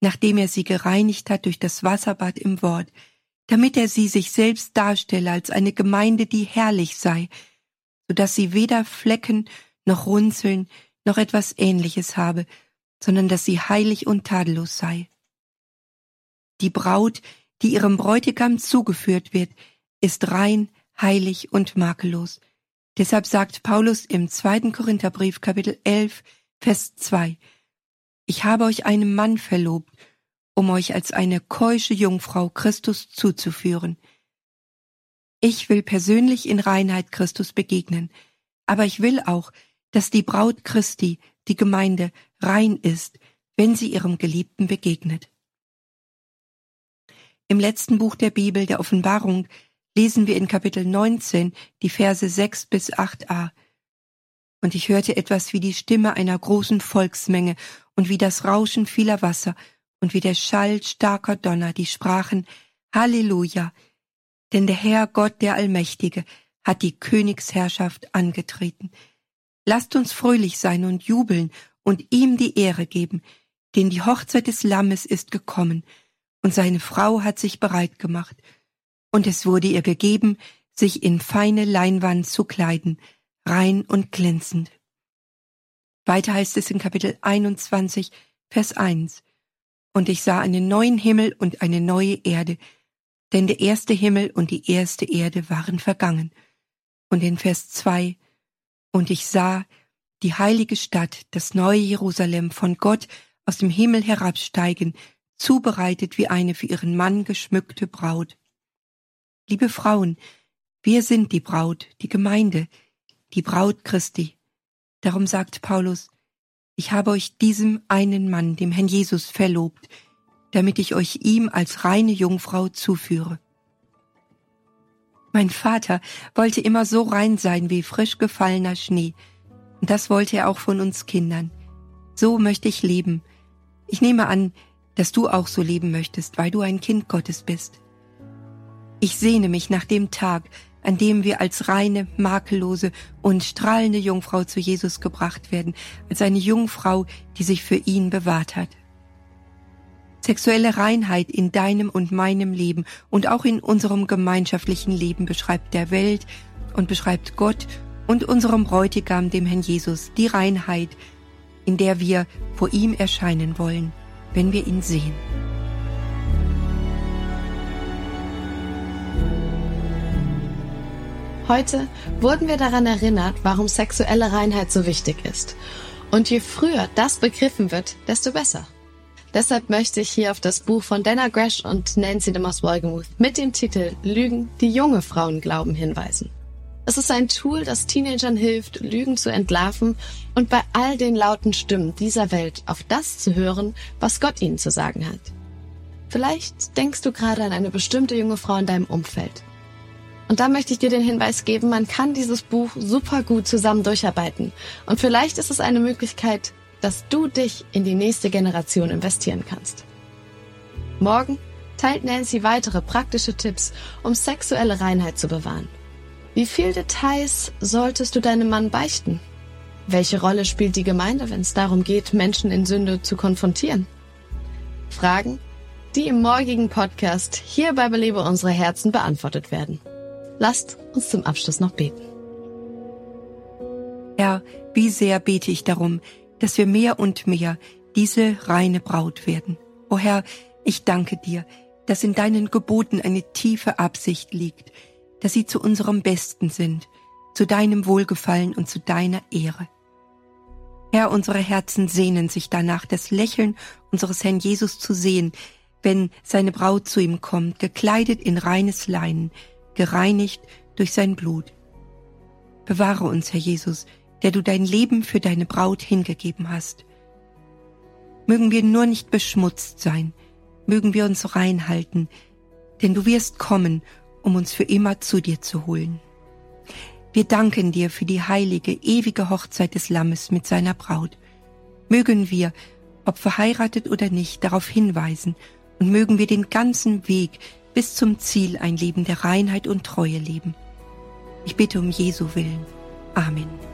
nachdem er sie gereinigt hat durch das Wasserbad im Wort, damit er sie sich selbst darstelle als eine Gemeinde, die herrlich sei, so dass sie weder Flecken noch Runzeln noch etwas Ähnliches habe, sondern dass sie heilig und tadellos sei. Die Braut, die ihrem Bräutigam zugeführt wird, ist rein, heilig und makellos. Deshalb sagt Paulus im 2. Korintherbrief, Kapitel 11, Vers 2, Ich habe euch einem Mann verlobt, um euch als eine keusche Jungfrau Christus zuzuführen. Ich will persönlich in Reinheit Christus begegnen, aber ich will auch, dass die Braut Christi, die Gemeinde, rein ist, wenn sie ihrem Geliebten begegnet. Im letzten Buch der Bibel, der Offenbarung, lesen wir in Kapitel 19 die Verse 6 bis 8a. Und ich hörte etwas wie die Stimme einer großen Volksmenge und wie das Rauschen vieler Wasser und wie der Schall starker Donner, die sprachen, Halleluja, denn der Herr Gott, der Allmächtige, hat die Königsherrschaft angetreten. Lasst uns fröhlich sein und jubeln und ihm die Ehre geben, denn die Hochzeit des Lammes ist gekommen, und seine Frau hat sich bereit gemacht, und es wurde ihr gegeben, sich in feine Leinwand zu kleiden, rein und glänzend. Weiter heißt es in Kapitel 21, Vers 1, Und ich sah einen neuen Himmel und eine neue Erde, denn der erste Himmel und die erste Erde waren vergangen. Und in Vers 2, Und ich sah die heilige Stadt, das neue Jerusalem, von Gott aus dem Himmel herabsteigen, zubereitet wie eine für ihren Mann geschmückte Braut. Liebe Frauen, wir sind die Braut, die Gemeinde, die Braut Christi. Darum sagt Paulus, ich habe euch diesem einen Mann, dem Herrn Jesus, verlobt, damit ich euch ihm als reine Jungfrau zuführe. Mein Vater wollte immer so rein sein wie frisch gefallener Schnee, und das wollte er auch von uns Kindern. So möchte ich leben. Ich nehme an, dass du auch so leben möchtest, weil du ein Kind Gottes bist. Ich sehne mich nach dem Tag, an dem wir als reine, makellose und strahlende Jungfrau zu Jesus gebracht werden, als eine Jungfrau, die sich für ihn bewahrt hat. Sexuelle Reinheit in deinem und meinem Leben und auch in unserem gemeinschaftlichen Leben beschreibt der Welt und beschreibt Gott und unserem Bräutigam, dem Herrn Jesus, die Reinheit, in der wir vor ihm erscheinen wollen, wenn wir ihn sehen. Heute wurden wir daran erinnert, warum sexuelle Reinheit so wichtig ist. Und je früher das begriffen wird, desto besser. Deshalb möchte ich hier auf das Buch von Dana Gresh und Nancy DeMoss Wolgemuth mit dem Titel Lügen, die junge Frauen glauben hinweisen. Es ist ein Tool, das Teenagern hilft, Lügen zu entlarven und bei all den lauten Stimmen dieser Welt auf das zu hören, was Gott ihnen zu sagen hat. Vielleicht denkst du gerade an eine bestimmte junge Frau in deinem Umfeld. Und da möchte ich dir den Hinweis geben, man kann dieses Buch super gut zusammen durcharbeiten. Und vielleicht ist es eine Möglichkeit, dass du dich in die nächste Generation investieren kannst. Morgen teilt Nancy weitere praktische Tipps, um sexuelle Reinheit zu bewahren. Wie viele Details solltest du deinem Mann beichten? Welche Rolle spielt die Gemeinde, wenn es darum geht, Menschen in Sünde zu konfrontieren? Fragen, die im morgigen Podcast hier bei Belebe unsere Herzen beantwortet werden. Lasst uns zum Abschluss noch beten. Herr, wie sehr bete ich darum, dass wir mehr und mehr diese reine Braut werden. O Herr, ich danke dir, dass in deinen Geboten eine tiefe Absicht liegt, dass sie zu unserem Besten sind, zu deinem Wohlgefallen und zu deiner Ehre. Herr, unsere Herzen sehnen sich danach, das Lächeln unseres Herrn Jesus zu sehen, wenn seine Braut zu ihm kommt, gekleidet in reines Leinen, gereinigt durch sein Blut. Bewahre uns, Herr Jesus, der du dein Leben für deine Braut hingegeben hast. Mögen wir nur nicht beschmutzt sein, mögen wir uns reinhalten, denn du wirst kommen, um uns für immer zu dir zu holen. Wir danken dir für die heilige, ewige Hochzeit des Lammes mit seiner Braut. Mögen wir, ob verheiratet oder nicht, darauf hinweisen und mögen wir den ganzen Weg bis zum Ziel ein Leben der Reinheit und Treue leben. Ich bitte um Jesu Willen. Amen.